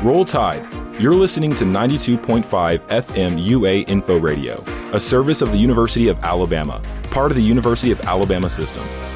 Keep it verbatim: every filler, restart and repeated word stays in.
Roll Tide. You're listening to ninety-two point five F M U A Info Radio, a service of the University of Alabama, part of the University of Alabama system.